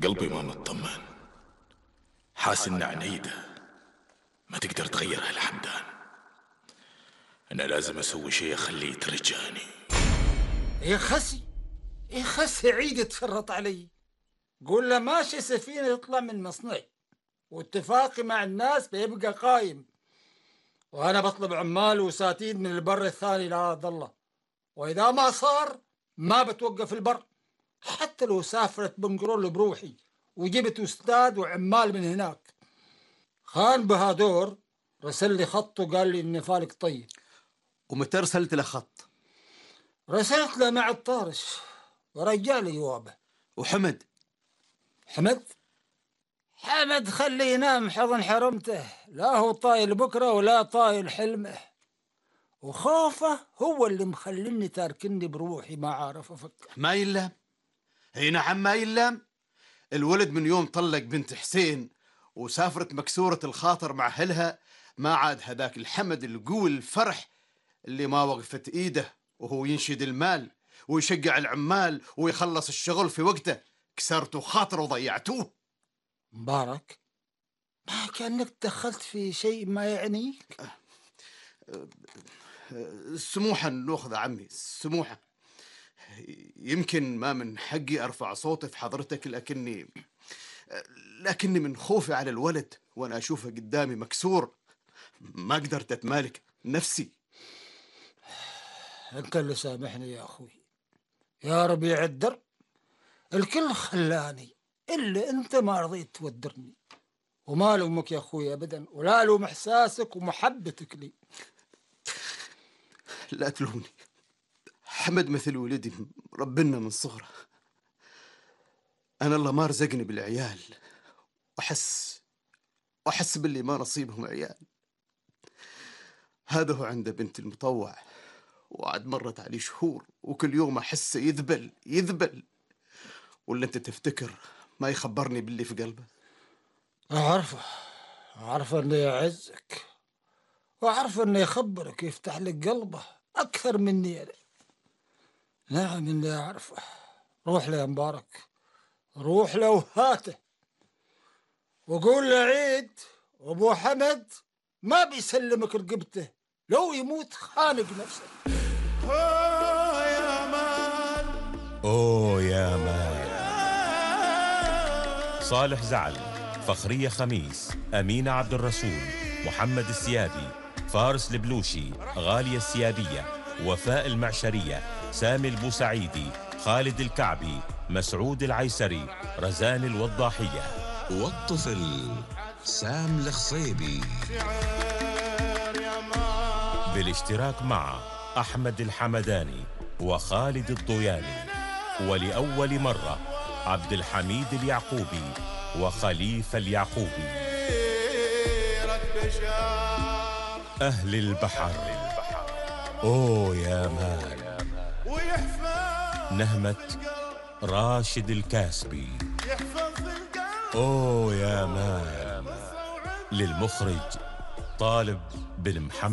قلبي ما مطمن، حاس إن عنيدة ما تقدر تغيرها الحمدان. أنا لازم أسوي شيء أخليه يترجاني. يا خسي يا خسي، عيد يتفرط علي. قول له ماشي سفينة تطلع من مصنعي، واتفاقي مع الناس بيبقى قايم، وأنا بطلب عمال وساتين من البر الثاني لا عبد الله، وإذا ما صار ما بتوقف البر، حتى لو سافرت بنقرول بروحي وجبت أستاذ وعمال من هناك. خان بهادور رسل لي خط وقال لي إن فالك طيب. ومتى رسلت له خط؟ رسلت له مع الطارش ورجع لي جوابه. وحمد؟ حمد خليه ينام حضن حرمته، لا هو طايل بكرة ولا طايل حلمه، وخوفه هو اللي مخليني تاركني بروحي ما عارف أفكر. ما يلام. اي نعم ما يلام. الولد من يوم طلق بنت حسين وسافرت مكسورة الخاطر مع أهلها ما عاد هذاك الحمد القوي الفرح اللي ما وقفت إيده وهو ينشد المال ويشجع العمال ويخلص الشغل في وقته. كسرتوا خاطره وضيعتوه. مبارك، ما كأنك دخلت في شيء ما يعنيك. سموحا ناخذ عمي، سموحا. يمكن ما من حقي أرفع صوتي في حضرتك، لكني من خوفي على الولد وأنا أشوفه قدامي مكسور ما قدرت أتمالك نفسي. أنت اللي سامحني يا أخوي، يا ربيع الدر، الكل خلاني إلا أنت ما رضيت تودرني، وما لومك يا أخوي أبدا، ولا لوم إحساسك ومحبتك لي. لا تلومني، حمد مثل ولدي ربنا من صغره. أنا الله ما رزقني بالعيال، وأحس باللي ما نصيبهم عيال. هذا هو عنده بنت المطوع، وعد مرت علي شهور وكل يوم أحسه يذبل. ولا أنت تفتكر ما يخبرني باللي في قلبه؟ أعرف أنه يعزك، وأعرف أنه يخبرك يفتح لك قلبه أكثر مني أنا. نعم إني أعرفه. روح له يا مبارك، روح له وهاته، وقول له عيد وأبو حمد ما بيسلمك رقبته، لو يموت خانق نفسه. أوه يا مان. صالح زعل، فخرية خميس، أمينة عبد الرسول، محمد السيادي، فارس البلوشي، غالية السيادية، وفاء المعشرية، سامي البوسعيدي، خالد الكعبي، مسعود العيسري، رزان الوضاحية، والطفل سام الخصيبي، بالاشتراك مع أحمد الحمداني وخالد الضوياني، ولأول مرة عبد الحميد اليعقوبي وخليفة اليعقوبي. أهل البحر، أوه يا مان. نهمة راشد الكاسبي، أوه يا مان. للمخرج طالب بن محمد.